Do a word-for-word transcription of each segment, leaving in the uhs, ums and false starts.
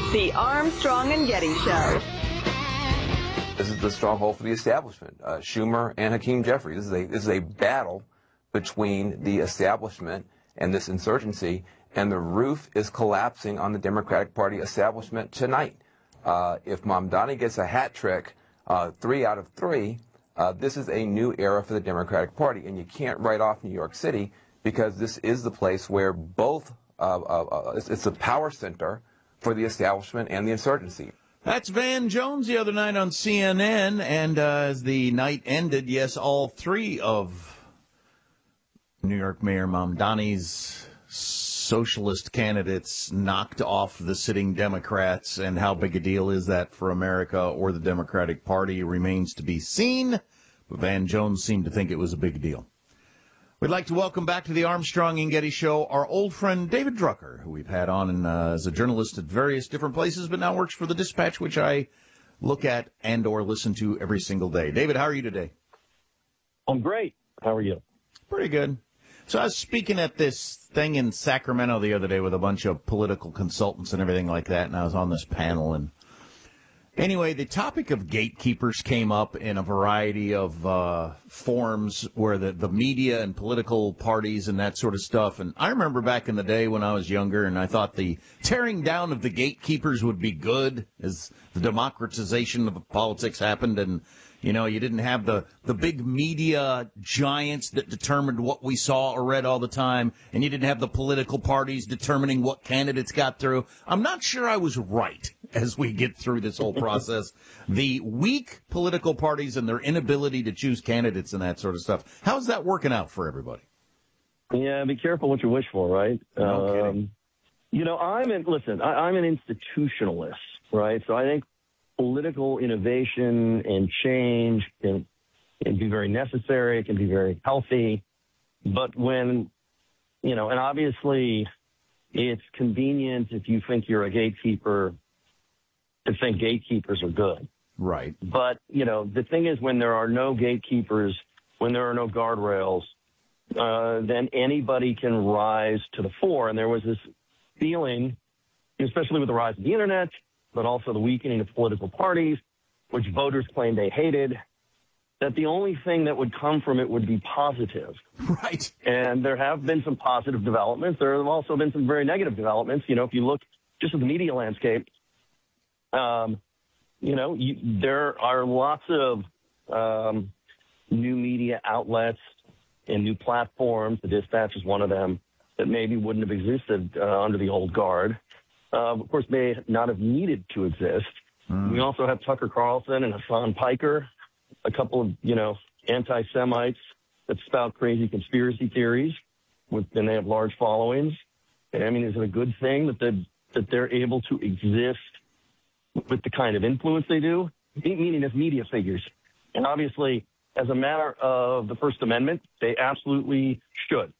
The Armstrong and Getty Show. This is the stronghold for the establishment. Uh, Schumer and Hakeem Jeffries. This is a this is a battle between the establishment and this insurgency, and the roof is collapsing on the Democratic Party establishment tonight. Uh, if Mamdani gets a hat trick, uh, three out of three, uh, this is a new era for the Democratic Party, and you can't write off New York City because this is the place where both uh, uh, uh, it's, it's the power center for the establishment and the insurgency. That's Van Jones the other night on C N N, and uh, as the night ended, yes, all three of New York Mayor Mamdani's socialist candidates knocked off the sitting Democrats, and how big a deal is that for America or the Democratic Party remains to be seen, but Van Jones seemed to think it was a big deal. We'd like to welcome back to the Armstrong and Getty Show our old friend David Drucker, who we've had on in, uh, as a journalist at various different places, but now works for the Dispatch, which I look at and or listen to every single day. David, how are you today? I'm great. How are you? Pretty good. So I was speaking at this thing in Sacramento the other day with a bunch of political consultants and everything like that, and I was on this panel, and anyway, the topic of gatekeepers came up in a variety of uh, forms where the, the media and political parties and that sort of stuff. And I remember back in the day when I was younger, and I thought the tearing down of the gatekeepers would be good as the democratization of politics happened. And, you know, you didn't have the, the big media giants that determined what we saw or read all the time, and you didn't have the political parties determining what candidates got through. I'm not sure I was right as we get through this whole process. The weak political parties and their inability to choose candidates and that sort of stuff. How's that working out for everybody? Yeah, be careful what you wish for, right? No kidding. Um, you know, I'm in, listen, I, I'm an institutionalist, right? So I think political innovation and change can, can be very necessary. It can be very healthy. But when, you know, and obviously it's convenient if you think you're a gatekeeper to think gatekeepers are good. Right. But, you know, the thing is, when there are no gatekeepers, when there are no guardrails, uh, then anybody can rise to the fore. And there was this feeling, especially with the rise of the internet, but also the weakening of political parties, which voters claimed they hated, that the only thing that would come from it would be positive. Right. And there have been some positive developments. There have also been some very negative developments. You know, if you look just at the media landscape, um, you know, you, there are lots of um, new media outlets and new platforms. The Dispatch is one of them that maybe wouldn't have existed uh, under the old guard. Uh, of course, may not have needed to exist. Mm. We also have Tucker Carlson and Hassan Piker, a couple of, you know, anti-Semites that spout crazy conspiracy theories, with, and they have large followings. And, I mean, is it a good thing that they that they're able to exist with the kind of influence they do, meaning as media figures? And obviously, as a matter of the First Amendment, they absolutely should.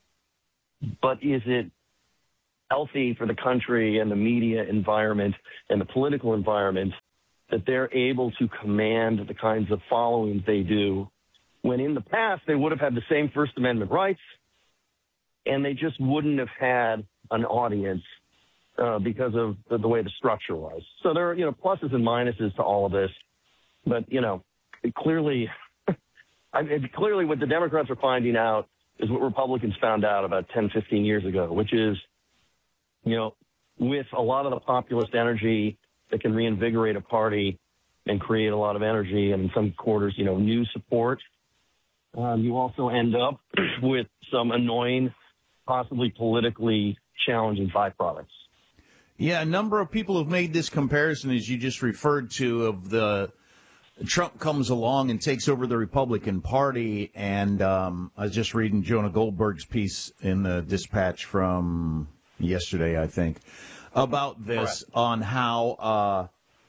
But is it healthy for the country and the media environment and the political environment that they're able to command the kinds of followings they do, when in the past they would have had the same First Amendment rights and they just wouldn't have had an audience uh, because of the, the way the structure was? So there are, you know, pluses and minuses to all of this. But, you know, it clearly, I mean, clearly what the Democrats are finding out is what Republicans found out about ten, fifteen years ago, which is, you know, with a lot of the populist energy that can reinvigorate a party and create a lot of energy, and in some quarters, you know, new support, um, you also end up with some annoying, possibly politically challenging byproducts. Yeah, a number of people have made this comparison, as you just referred to, of the Trump comes along and takes over the Republican Party. And um, I was just reading Jonah Goldberg's piece in the Dispatch from yesterday, I think, about this, Correct. on how uh,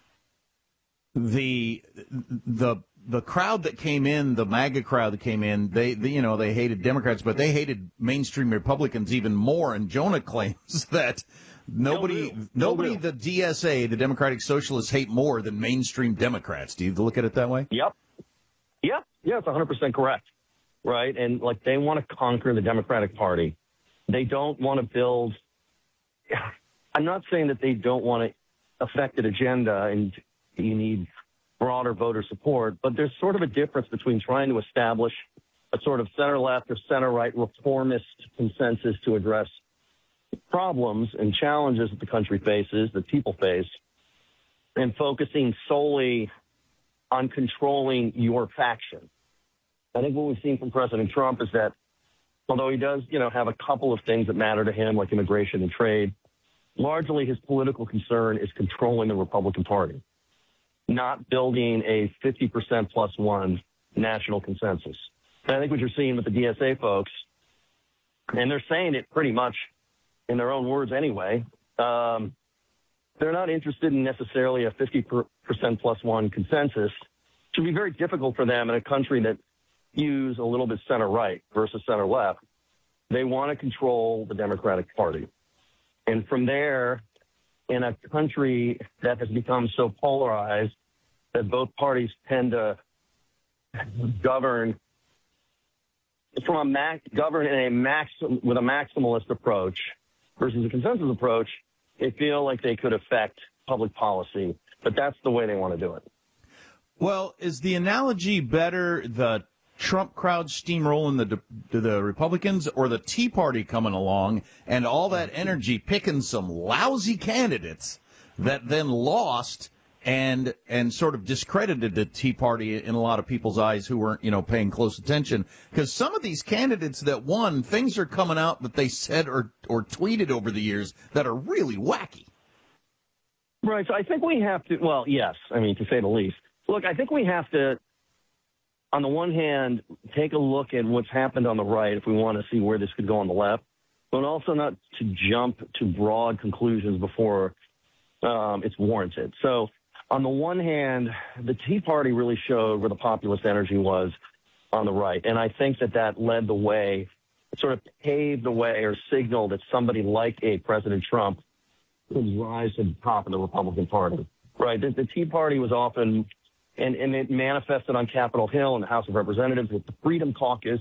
the the the crowd that came in, the MAGA crowd that came in, they, they you know they hated Democrats, but they hated mainstream Republicans even more. And Jonah claims that nobody no nobody no the D S A, the Democratic Socialists, hate more than mainstream Democrats. Do you look at it that way? Yep. Yep. Yeah, it's one hundred percent correct. Right. And like, they want to conquer the Democratic Party. They don't want to build. I'm not saying that they don't want to affected agenda and you need broader voter support. But there's sort of a difference between trying to establish a sort of center-left or center-right reformist consensus to address problems and challenges that the country faces, that people face, and focusing solely on controlling your faction. I think what we've seen from President Trump is that although he does, you know, have a couple of things that matter to him, like immigration and trade, largely his political concern is controlling the Republican Party, not building a fifty percent plus one national consensus. And I think what you're seeing with the D S A folks, and they're saying it pretty much in their own words anyway, um, they're not interested in necessarily a fifty percent plus one consensus. It would be very difficult for them in a country that views a little bit center-right versus center-left. They want to control the Democratic Party. And from there, in a country that has become so polarized that both parties tend to govern from a max, govern in a max with a maximalist approach versus a consensus approach, they feel like they could affect public policy, but that's the way they want to do it. Well, is the analogy better the Trump crowd steamrolling the the Republicans or the Tea Party coming along and all that energy picking some lousy candidates that then lost and and sort of discredited the Tea Party in a lot of people's eyes who weren't, you know, paying close attention? Because some of these candidates that won, things are coming out that they said or, or tweeted over the years that are really wacky. Right. So I think we have to, well, yes, I mean, to say the least. Look, I think we have to, on the one hand, take a look at what's happened on the right if we want to see where this could go on the left, but also not to jump to broad conclusions before um, it's warranted. So on the one hand, the Tea Party really showed where the populist energy was on the right. And I think that that led the way, sort of paved the way or signaled that somebody like a President Trump would rise to the top of the Republican Party. Right. The, the Tea Party was often, and, and it manifested on Capitol Hill in the House of Representatives with the Freedom Caucus,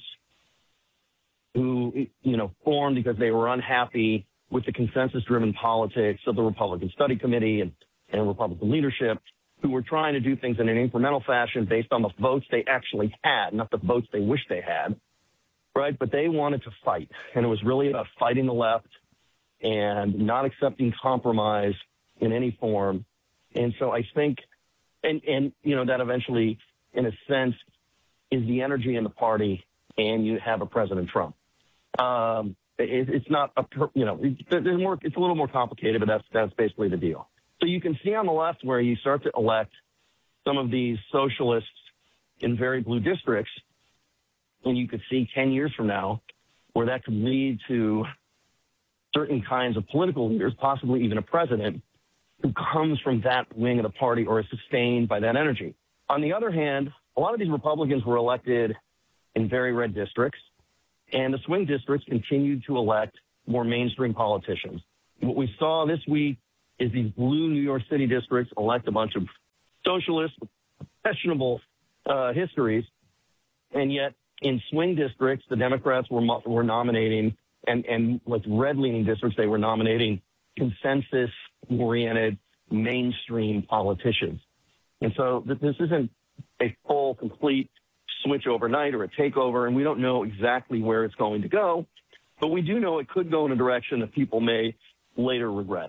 who, you know, formed because they were unhappy with the consensus-driven politics of the Republican Study Committee and, and Republican leadership, who were trying to do things in an incremental fashion based on the votes they actually had, not the votes they wished they had, right? But they wanted to fight, and it was really about fighting the left and not accepting compromise in any form. And so I think, and, and you know, that eventually, in a sense, is the energy in the party, and you have a President Trump. Um, it, it's not a, you know, there's more, it's a little more complicated, but that's, that's basically the deal. So you can see on the left where you start to elect some of these socialists in very blue districts, and you could see ten years from now where that could lead to certain kinds of political leaders, possibly even a president, who comes from that wing of the party or is sustained by that energy. On the other hand, a lot of these Republicans were elected in very red districts, and the swing districts continued to elect more mainstream politicians. What we saw this week is these blue New York City districts elect a bunch of socialists with questionable uh, histories, and yet in swing districts, the Democrats were were nominating, and, and like red-leaning districts, they were nominating consensus-oriented mainstream politicians. And so th- this isn't a full, complete switch overnight or a takeover, and we don't know exactly where it's going to go, but we do know it could go in a direction that people may later regret.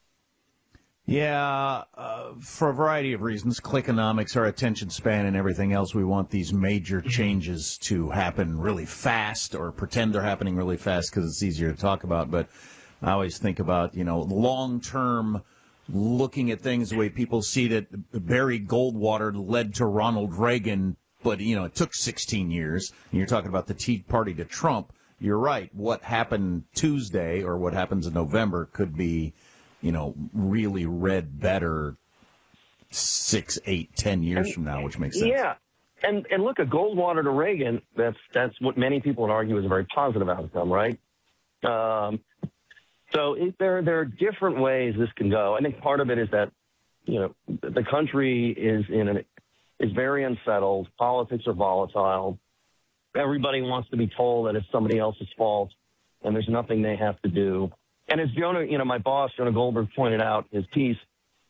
Yeah, uh, for a variety of reasons, clickonomics, our attention span, and everything else, we want these major changes to happen really fast or pretend they're happening really fast because it's easier to talk about. But I always think about, you know, long-term looking at things the way people see that Barry Goldwater led to Ronald Reagan, but, you know, it took sixteen years. And you're talking about the Tea Party to Trump. You're right. What happened Tuesday or what happens in November could be, you know, really read better six, eight, ten years and, from now, which makes sense. Yeah. And and look, a Goldwater to Reagan, that's that's what many people would argue is a very positive outcome, right? Um, so it, there, there are different ways this can go. I think part of it is that, you know, the country is in an, is very unsettled. Politics are volatile. Everybody wants to be told that it's somebody else's fault and there's nothing they have to do. And as Jonah, you know, my boss, Jonah Goldberg, pointed out in his piece,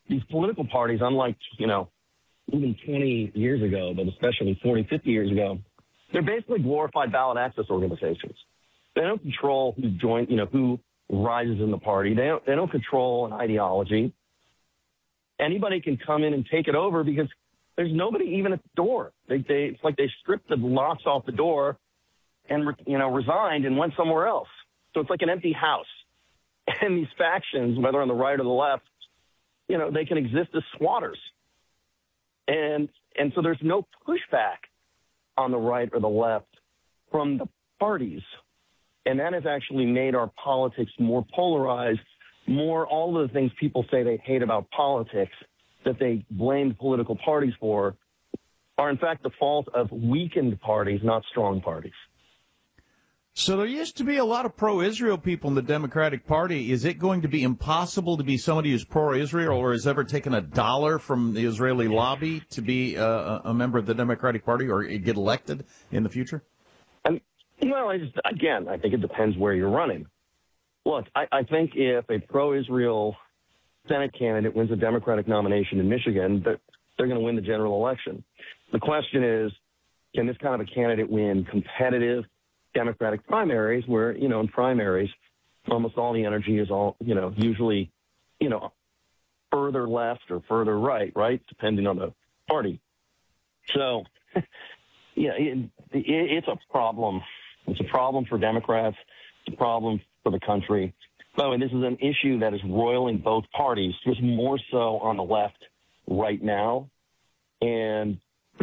these political parties, unlike, you know, even twenty years ago, but especially forty, fifty years ago, they're basically glorified ballot access organizations. They don't control who joins, you know, who rises in the party. They don't, they don't control an ideology. Anybody can come in and take it over because there's nobody even at the door. They, they, it's like they stripped the locks off the door and, you know, resigned and went somewhere else. So it's like an empty house. And these factions, whether on the right or the left, you know, they can exist as squatters. And and so there's no pushback on the right or the left from the parties. And that has actually made our politics more polarized, more all of the things people say they hate about politics that they blame political parties for are in fact the fault of weakened parties, not strong parties. So there used to be a lot of pro-Israel people in the Democratic Party. Is it going to be impossible to be somebody who's pro-Israel or has ever taken a dollar from the Israeli lobby to be uh, a member of the Democratic Party or get elected in the future? And, well, I just, again, I think it depends where you're running. Look, I, I think if a pro-Israel Senate candidate wins a Democratic nomination in Michigan, they're, they're going to win the general election. The question is, can this kind of a candidate win competitive Democratic primaries where, you know, in primaries, almost all the energy is all, you know, usually, you know, further left or further right, right, depending on the party. So, yeah, it, it, it's a problem. It's a problem for Democrats. It's a problem for the country. By the way, this is an issue that is roiling both parties, just more so on the left right now. And,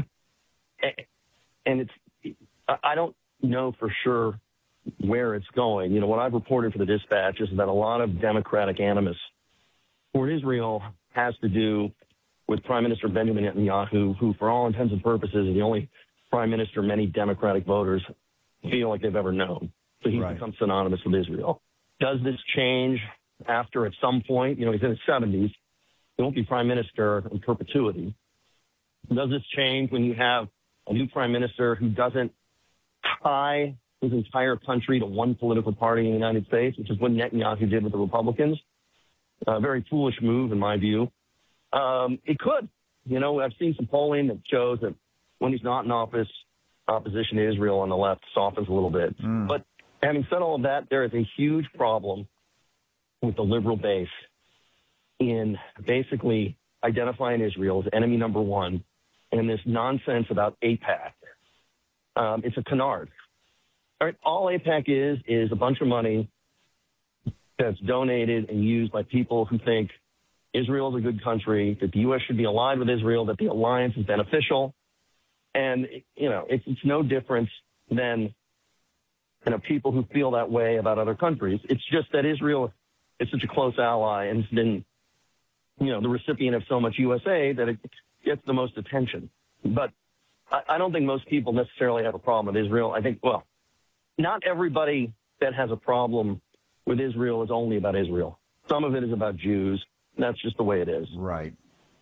and it's, I don't, know for sure where it's going. You know, what I've reported for the Dispatch is that a lot of Democratic animus toward Israel has to do with Prime Minister Benjamin Netanyahu, who for all intents and purposes is the only prime minister many Democratic voters feel like they've ever known. So he's right. become synonymous with Israel. Does this change after at some point? You know, he's in his seventies. He won't be prime minister in perpetuity. Does this change when you have a new prime minister who doesn't tie his entire country to one political party in the United States, which is what Netanyahu did with the Republicans? A very foolish move, in my view. Um, it could. You know, I've seen some polling that shows that when he's not in office, opposition to Israel on the left softens a little bit. Mm. But having said all of that, there is a huge problem with the liberal base in basically identifying Israel as enemy number one and this nonsense about AIPAC. Um, it's a canard. All right, all AIPAC is is a bunch of money that's donated and used by people who think Israel is a good country, that the U S should be aligned with Israel, that the alliance is beneficial. And, you know, it's, it's no different than, you know, people who feel that way about other countries. It's just that Israel is such a close ally and has been, you know, the recipient of so much U S aid that it gets the most attention. But I don't think most people necessarily have a problem with Israel. I think, well, not everybody that has a problem with Israel is only about Israel. Some of it is about Jews. That's just the way it is. Right.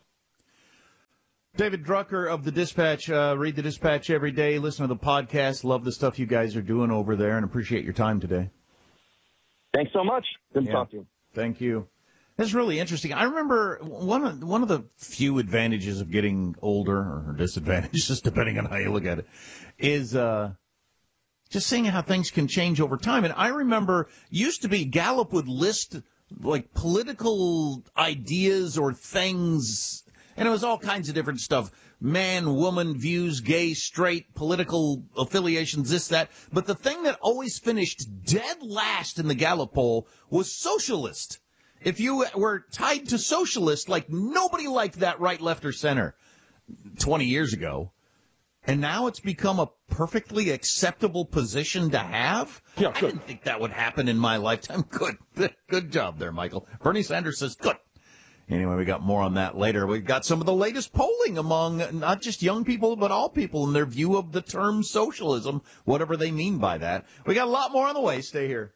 David Drucker of the Dispatch. Uh, read the Dispatch every day. Listen to the podcast. Love the stuff you guys are doing over there and appreciate your time today. Thanks so much. Good to yeah. talk to you. Thank you. That's really interesting. I remember one of, one of the few advantages of getting older, or disadvantages, just depending on how you look at it, is uh, just seeing how things can change over time. And I remember, used to be, Gallup would list, like, political ideas or things, and it was all kinds of different stuff. Man, woman, views, gay, straight, political affiliations, this, that. But the thing that always finished dead last in the Gallup poll was socialist. If you were tied to socialist, like nobody liked that right, left, or center twenty years ago, and now it's become a perfectly acceptable position to have? Yeah, I didn't think that would happen in my lifetime. Good. Good job there, Michael. Bernie Sanders says good. Anyway, we got more on that later. We've got some of the latest polling among not just young people, but all people in their view of the term socialism, whatever they mean by that. We got a lot more on the way. Stay here.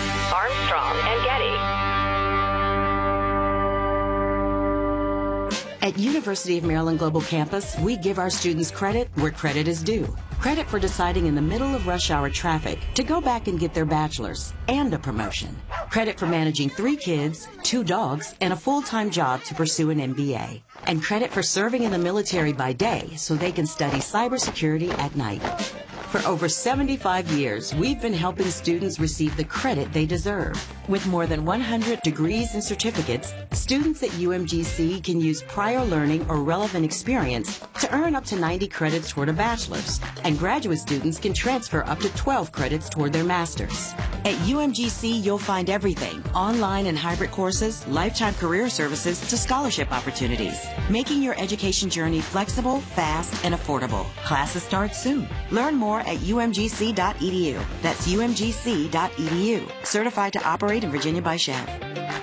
Armstrong and Getty. At University of Maryland Global Campus, we give our students credit where credit is due. Credit for deciding in the middle of rush hour traffic to go back and get their bachelor's and a promotion. Credit for managing three kids, two dogs, and a full-time job to pursue an M B A. And credit for serving in the military by day so they can study cybersecurity at night. For over seventy-five years, we've been helping students receive the credit they deserve. With more than one hundred degrees and certificates, students at U M G C can use prior learning or relevant experience to earn up to ninety credits toward a bachelor's, and graduate students can transfer up to twelve credits toward their master's. At U M G C, you'll find everything, online and hybrid courses, lifetime career services to scholarship opportunities, making your education journey flexible, fast, and affordable. Classes start soon. Learn more at U M G C dot E D U. That's U M G C dot E D U. Certified to operate in Virginia by S H E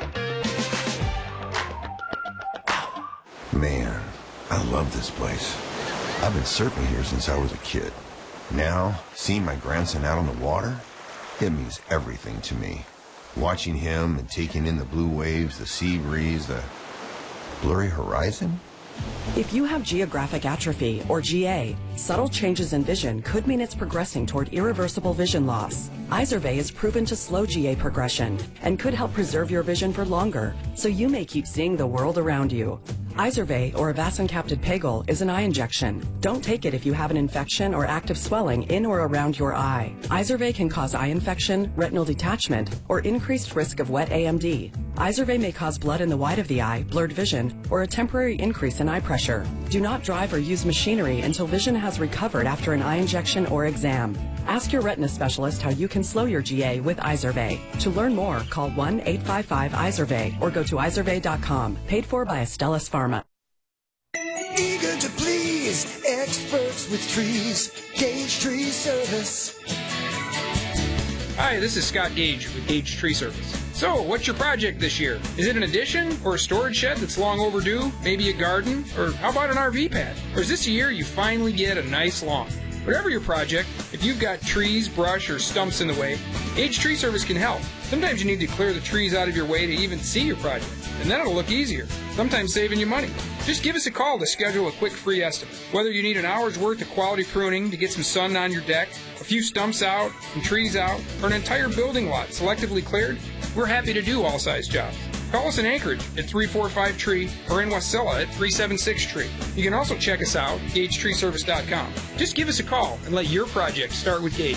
V. Man, I love this place. I've been surfing here since I was a kid. Now, seeing my grandson out on the water, it means everything to me. Watching him and taking in the blue waves, the sea breeze, the blurry horizon. If you have geographic atrophy, or G A, subtle changes in vision could mean it's progressing toward irreversible vision loss. Izervay is proven to slow G A progression and could help preserve your vision for longer, so you may keep seeing the world around you. Izervay, or avacincaptad pegol, is an eye injection. Don't take it if you have an infection or active swelling in or around your eye. Izervay can cause eye infection, retinal detachment, or increased risk of wet A M D. Izervay may cause blood in the white of the eye, blurred vision, or a temporary increase in eye pressure. Do not drive or use machinery until vision has recovered after an eye injection or exam. Ask your retina specialist how you can slow your G A with Izervay. To learn more, call one eight five five Izervay or go to izervay dot com. Paid for by Astellas Pharma. Eager to please, experts with trees, Gage Tree Service. Hi, this is Scott Gage with Gage Tree Service. So, what's your project this year? Is it an addition or a storage shed that's long overdue? Maybe a garden? Or how about an R V pad? Or is this a year you finally get a nice lawn? Whatever your project, if you've got trees, brush, or stumps in the way, Gage Tree Service can help. Sometimes you need to clear the trees out of your way to even see your project, and then it'll look easier, sometimes saving you money. Just give us a call to schedule a quick free estimate. Whether you need an hour's worth of quality pruning to get some sun on your deck, a few stumps out, some trees out, or an entire building lot selectively cleared, we're happy to do all size jobs. Call us in Anchorage at three four five tree or in Wasilla at three seven six tree. You can also check us out at gage tree service dot com. Just give us a call and let your project start with Gage.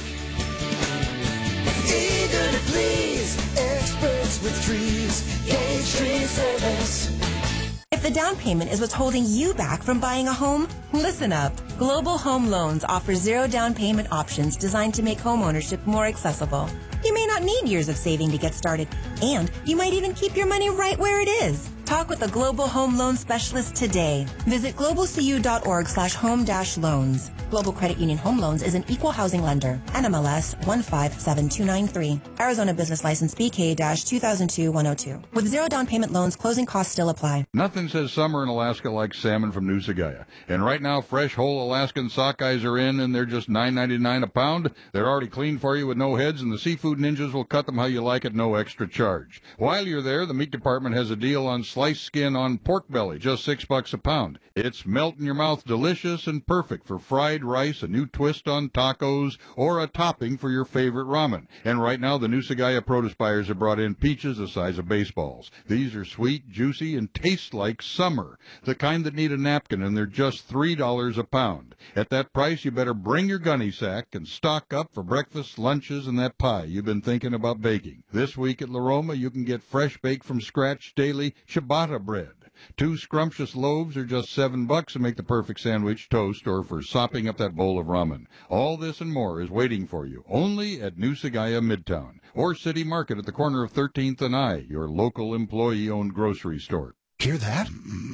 Eager to please, experts with trees, Gage Tree Service. If the down payment is what's holding you back from buying a home, listen up. Global Home Loans offers zero down payment options designed to make home ownership more accessible. You may not need years of saving to get started, and you might even keep your money right where it is. Talk with a Global Home Loan specialist today. Visit global c u dot org slash home dash loans. Global Credit Union Home Loans is an equal housing lender. N M L S one five seven two nine three. Arizona Business License B K two thousand two dash one oh two. With zero down payment loans, closing costs still apply. Nothing says summer in Alaska like salmon from Noosagaya. And right now, fresh whole Alaskan sockeyes are in, and they're just nine ninety-nine a pound. They're already cleaned for you with no heads, and the seafood ninjas will cut them how you like at no extra charge. While you're there, the meat department has a deal on sliced skin on pork belly, just six bucks a pound. It's melt in your mouth delicious and perfect for fried rice, a new twist on tacos, or a topping for your favorite ramen. And right now, the Noosagaya produce buyers have brought in peaches the size of baseballs. These are sweet, juicy, and taste like summer, the kind that need a napkin, and they're just three dollars a pound. At that price, you better bring your gunny sack and stock up for breakfast, lunches, and that pie you've been thinking about baking. This week at La Roma, you can get fresh baked from scratch daily ciabatta bread. Two scrumptious loaves are just seven bucks and make the perfect sandwich, toast, or for sopping up that bowl of ramen. All this and more is waiting for you only at Noosagaya Midtown or City Market at the corner of thirteenth and I, your local employee-owned grocery store. Hear that?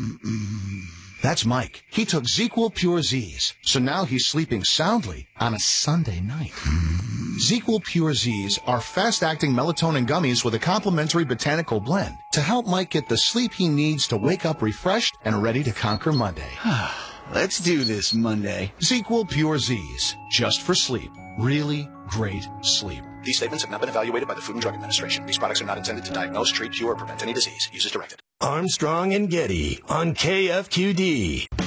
That's Mike. He took ZzzQuil Pure Z's, so now he's sleeping soundly on a Sunday night. ZzzQuil Pure Z's are fast-acting melatonin gummies with a complementary botanical blend to help Mike get the sleep he needs to wake up refreshed and ready to conquer Monday. Let's do this Monday. ZzzQuil Pure Z's, just for sleep. Really great sleep. These statements have not been evaluated by the Food and Drug Administration. These products are not intended to diagnose, treat, cure, or prevent any disease. Use as directed. Armstrong and Getty on K F Q D.